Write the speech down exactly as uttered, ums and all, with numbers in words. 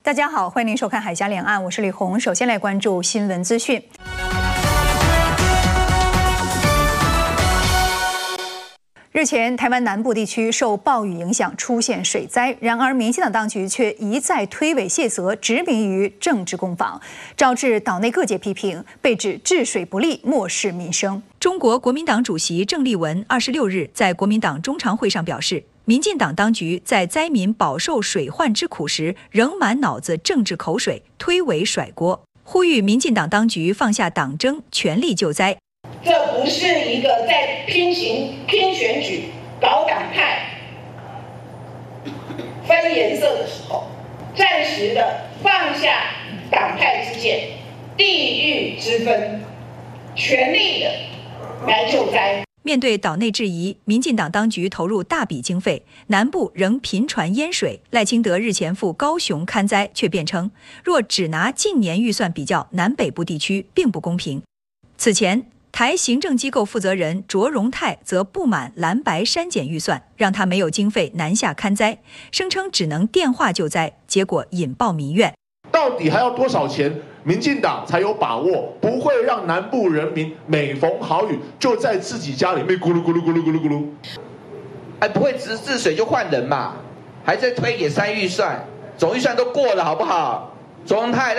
大家好，欢迎您收看《海峡两岸》，我是李红。首先来关注新闻资讯。日前，台湾南部地区受暴雨影响出现水灾，然而民进党当局却一再推诿卸责，执迷于政治攻防，招致岛内各界批评，被指治水不力，漠视民生。中国国民党主席郑丽文二十六日在国民党中常会上表示，民进党当局在灾民饱受水患之苦时，仍满脑子政治口水，推诿甩锅，呼吁民进党当局放下党争，全力救灾。 这不是一个在拼行、拼选举、搞党派、分颜色的时候，暂时的放下党派之见、地域之分，全力的来救灾。 面对岛内质疑，民进党当局投入大笔经费，南部仍频传淹水。赖清德日前赴高雄勘灾，却辩称，若只拿近年预算比较南北部地区，并不公平。此前，台行政机构负责人卓荣泰则不满蓝白删减预算，让他没有经费南下勘灾，声称只能电话救灾，结果引爆民怨。 到底还要多少钱，民进党才有把握不会让南部人民每逢好雨就在自己家里面咕噜咕噜咕噜咕噜咕噜？ 哎，不会治治水就换人嘛，还在推给删预算，总预算都过了好不好？卓荣泰。